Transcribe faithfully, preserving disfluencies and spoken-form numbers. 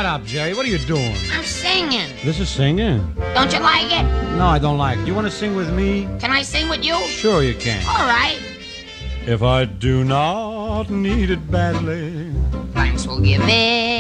shut up, Jerry. What are you doing? I'm singing. This is singing? Don't you like it? No, I don't like it. Do you want to sing with me? Can I sing with you? Sure you can. All right. If I do not need it badly, Thanks will give me